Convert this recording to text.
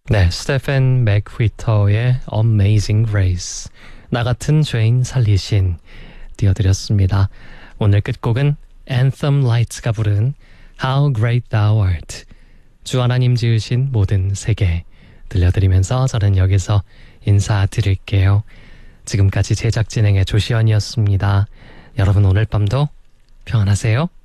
네, 스테판 맥휘터의 Amazing Grace, 나 같은 죄인 살리신 띄워드렸습니다. 오늘 끝곡은 Anthem Lights가 부른 How Great Thou Art, 주 하나님 지으신 모든 세계 들려드리면서 저는 여기서 인사드릴게요. 지금까지 제작 진행의 조시연이었습니다. 여러분 오늘 밤도 평안하세요.